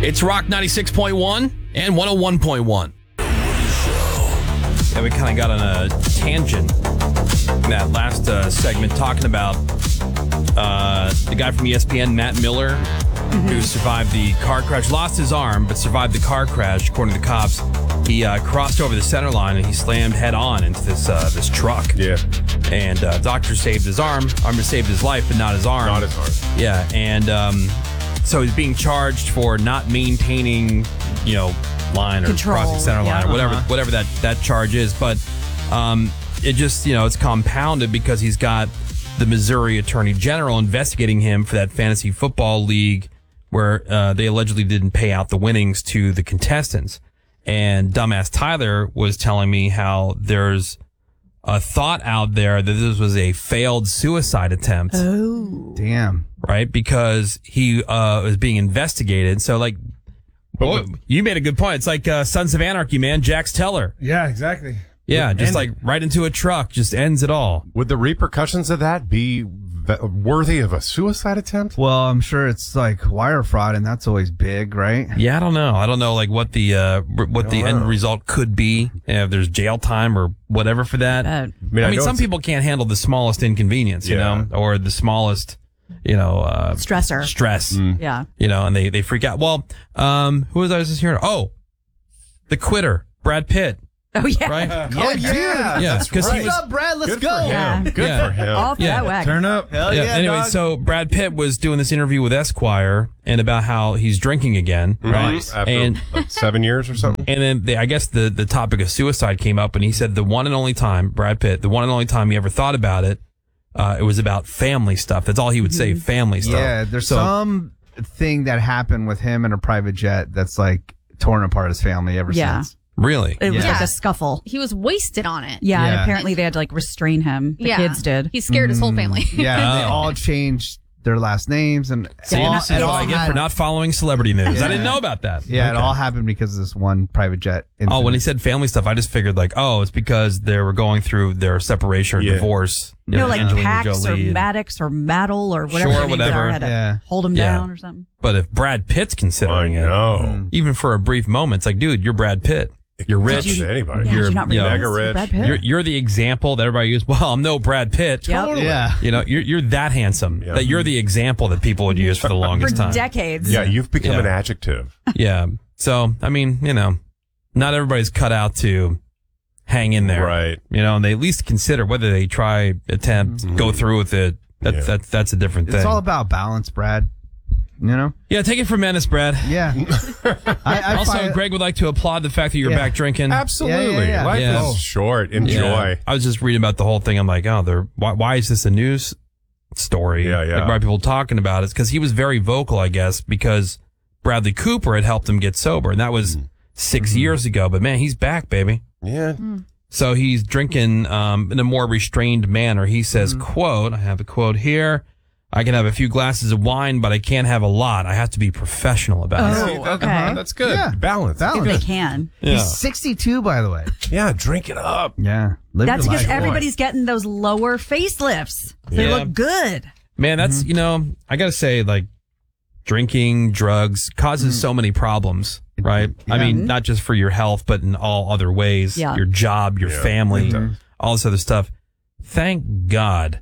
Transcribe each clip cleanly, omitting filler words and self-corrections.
It's Rock 96.1 and 101.1. Yeah, we kind of got on a tangent in that last segment talking about the guy from ESPN, Matt Miller, who survived the car crash, lost his arm, but survived the car crash, according to the cops. He crossed over the center line and he slammed head on into this truck. Yeah. And doctor saved his arm. Saved his life, but not his arm. Not his arm. Yeah, and so he's being charged for not maintaining, line or Control. crossing center line or whatever that charge is. But it just, it's compounded because he's got the Missouri Attorney General investigating him for that fantasy football league where they allegedly didn't pay out the winnings to the contestants. And dumbass Tyler was telling me how there's a thought out there that this was a failed suicide attempt. Oh. Damn. Right? Because he was being investigated. So, you made a good point. It's like Sons of Anarchy, man. Jax Teller. Yeah, exactly. Yeah, just right into a truck. Just ends it all. Would the repercussions of that be worthy of a suicide attempt? Well, I'm sure it's like wire fraud, and that's always big, right? Yeah, I don't know. What the end result could be. If there's jail time or whatever for that. I mean, some people can't handle the smallest inconvenience, or the smallest, stressor. Stress. Yeah. And they freak out. Well, who was I just hearing? Oh, the quitter, Brad Pitt. Oh, yeah. Right? Yeah, because right. he was. What's up, Brad? Let's Good go. for him. Good for him. Off that whack. Turn up. Hell yeah. Anyway, dog. so Brad Pitt was doing this interview with Esquire and about how he's drinking again. Right. After 7 years or something. And then I guess the topic of suicide came up, and he said the one and only time, Brad Pitt, the one and only time he ever thought about it, it was about family stuff. That's all he would say, family stuff. Yeah, there's some thing that happened with him in a private jet that's like torn apart his family ever since. Really? It was Yeah. like a scuffle. He was wasted on it. Yeah, and Yeah. apparently they had to restrain him. The kids did. He scared his whole family. Yeah, and they all changed their last names and See, this is what I get for not following celebrity news. I didn't know about that. Yeah, it all happened because of this one private jet incident. Oh, when he said family stuff, I just figured it's because they were going through their separation or divorce. Like Angelina Pax or Jolie. Maddox or Maddle or whatever. Sure, their names whatever. are, had to hold him down or something. But if Brad Pitt's considering it, even for a brief moment, it's like, dude, you're Brad Pitt. You're rich. Anybody. Yeah, You're not really mega rich. Brad Pitt? You're the example that everybody uses. Well, I'm no Brad Pitt. Yep. Totally. Yeah. You're that handsome that you're the example that people would use for the longest For time. decades. Yeah, you've become Yeah. an adjective. Yeah. So, I mean, not everybody's cut out to hang in there. Right. And they at least consider whether they attempt, go through with it. That's a different thing. It's all about balance, Brad. Yeah, take it from Menace, Brad. Yeah. I Also, find- Greg would like to applaud the fact that you're back drinking. Absolutely. Yeah. Life Yeah. is short. Enjoy. Yeah. I was just reading about the whole thing. I'm like, why is this a news story? Yeah, yeah. Like, why are people talking about it? It's because he was very vocal, I guess, because Bradley Cooper had helped him get sober. And that was 6 years ago. But man, he's back, baby. Yeah. So he's drinking in a more restrained manner. He says, quote, I have a quote here. I can have a few glasses of wine, but I can't have a lot. I have to be professional about it. Oh, okay. That's good. Yeah. Balance. If they can. Yeah. He's 62, by the way. Yeah, drink it up. Yeah. Live That's your because life. everybody's getting those lower facelifts. They Yeah. look good. Man, that's, I got to say, drinking, drugs causes so many problems, right? I mean, not just for your health, but in all other ways. Yeah. Your job, your family, it does. all this other stuff. Thank God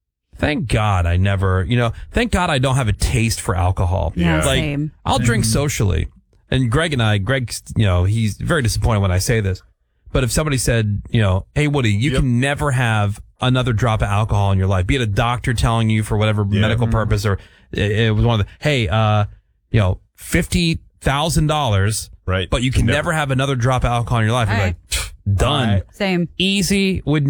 I never, thank God I don't have a taste for alcohol. Yeah, Like, same. I'll drink socially. And Greg, he's very disappointed when I say this. But if somebody said, hey, Woody, you can never have another drop of alcohol in your life, be it a doctor telling you for whatever medical purpose, or it was one of the, hey, $50,000, right? But you can never have another drop of alcohol in your life. You're like, done. Same. Easy. Wouldn't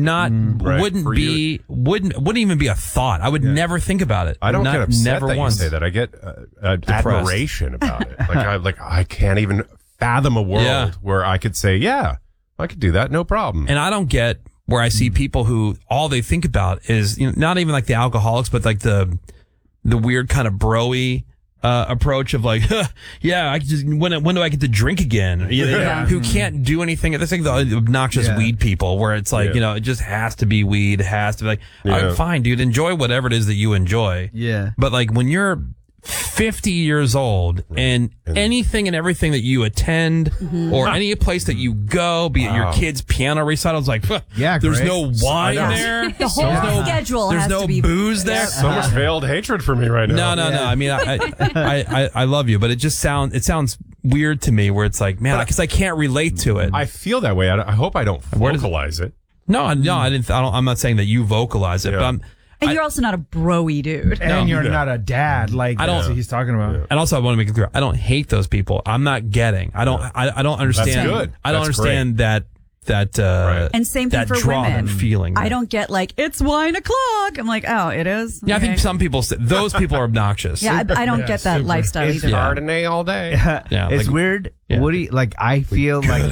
even be a thought. I would never think about it. I don't get upset never that once. you say that. I get admiration about it. I can't even fathom a world where I could say, yeah, I could do that, no problem. And I don't get where I see people who all they think about is not even like the alcoholics, but like the weird kind of bro-y approach of like, yeah, I just when do I get to drink again? Who can't do anything? That's like the obnoxious weed people, where it's like it just has to be weed. It has to be like, all right, fine, dude, enjoy whatever it is that you enjoy. Yeah. But like when you're 50 years old, and anything and everything that you attend or any place that you go, be it your kid's piano recitals, like, Yeah, there's great. no wine there. The whole schedule There's has no to be booze there. So much veiled hatred for me right now. No. I mean, I love you, but it sounds weird to me where it's like, man, because I can't relate to it. I feel that way. I hope I don't vocalize it. No, I didn't. I'm not saying that you vocalize it, but And you're also not a bro-y dude. And you're not a dad like I don't- he's talking about. And also, I want to make it clear: I don't hate those people. I'm not getting. I don't understand. That's good. I don't That's understand that. And same thing that for draw women. that feeling. I don't get like, it's wine o'clock. I'm like, oh, it is? Yeah, I Okay. think some people. Those people are obnogious. Yeah, I don't get that lifestyle It's either. Chardonnay all day. Yeah, it's like- weird. Yeah. Woody, like I feel like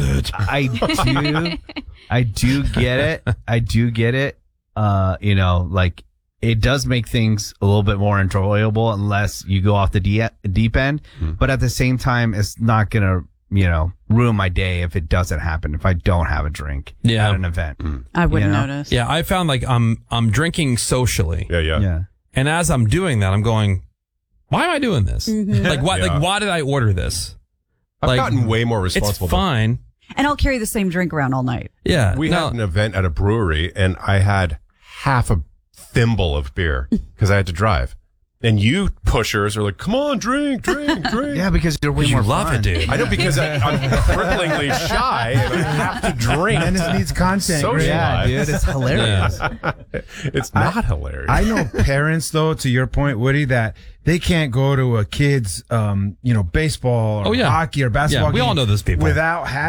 I do get it. I do get it. You know, like it does make things a little bit more enjoyable unless you go off the deep end. But at the same time, it's not gonna, you know, ruin my day if it doesn't happen. If I don't have a drink at an event, I wouldn't You know? notice. Yeah, I found like I'm drinking socially, yeah. and as I'm doing that, I'm going, why am I doing this? Like what? Yeah. Like why did I order this? I've Like, gotten way more It's responsible. fine. And I'll carry the same drink around all night. Yeah, We had an event at a brewery, and I had half a thimble of beer because I had to drive. And you pushers are like, come on, drink. Yeah, because you're way you more love fun. it, dude. I know, because I'm cripplingly shy and I have to drink. And it needs content. So right? Yeah, dude, it's hilarious. It's not hilarious. I know parents, though, to your point, Woody, that they can't go to a kid's, baseball or Oh, yeah. hockey or basketball Yeah, we game all know those people. without having